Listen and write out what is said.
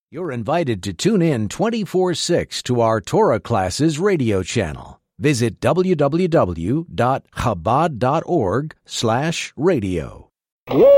You're invited to tune in 24/6 to our Torah Classes radio channel. Visit www.chabad.org/radio.